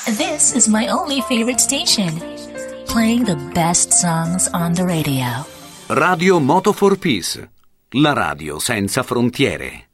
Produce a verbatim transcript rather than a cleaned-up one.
This is my only favorite station, playing the best songs on the radio. Radio Moto for Peace, la radio senza frontiere.